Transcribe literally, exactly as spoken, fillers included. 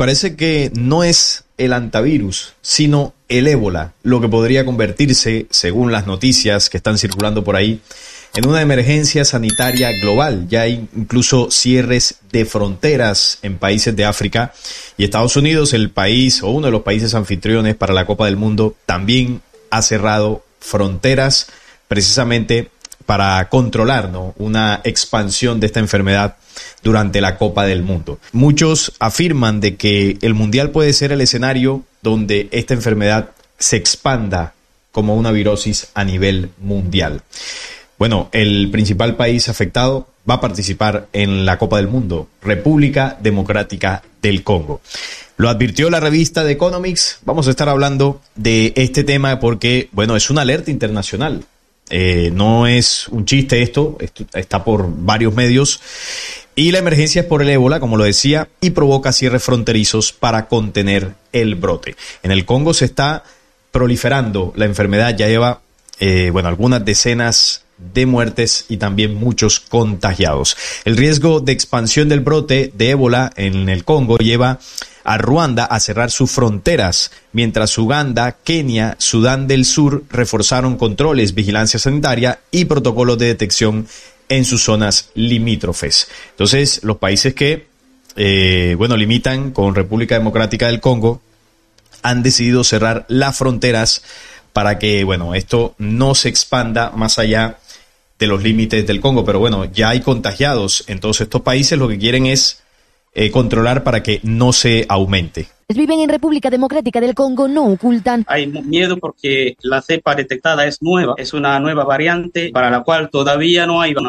Parece que no es el hantavirus, sino el ébola, lo que podría convertirse, según las noticias que están circulando por ahí, en una emergencia sanitaria global. Ya hay incluso cierres de fronteras en países de África, y Estados Unidos, el país o uno de los países anfitriones para la Copa del Mundo, también ha cerrado fronteras precisamente para controlar, ¿no?, una expansión de esta enfermedad durante la Copa del Mundo. Muchos afirman de que el Mundial puede ser el escenario donde esta enfermedad se expanda como una virosis a nivel mundial. Bueno, el principal país afectado va a participar en la Copa del Mundo, República Democrática del Congo. Lo advirtió la revista The Economics. Vamos a estar hablando de este tema porque, bueno, es una alerta internacional. Eh, no es un chiste esto, esto está por varios medios. Y la emergencia es por el ébola, como lo decía, y provoca cierres fronterizos para contener el brote. En el Congo se está proliferando la enfermedad, ya lleva, eh, bueno, algunas decenas de muertes y también muchos contagiados. El riesgo de expansión del brote de ébola en el Congo lleva a Ruanda a cerrar sus fronteras, mientras Uganda, Kenia, Sudán del Sur reforzaron controles, vigilancia sanitaria y protocolos de detección en sus zonas limítrofes. Entonces, los países que, eh, bueno, limitan con República Democrática del Congo han decidido cerrar las fronteras para que, bueno, esto no se expanda más allá de los límites del Congo. Pero bueno, ya hay contagiados en todos estos países, lo que quieren es eh, controlar para que no se aumente. Viven en República Democrática del Congo, no ocultan. Hay miedo porque la cepa detectada es nueva, es una nueva variante para la cual todavía no hay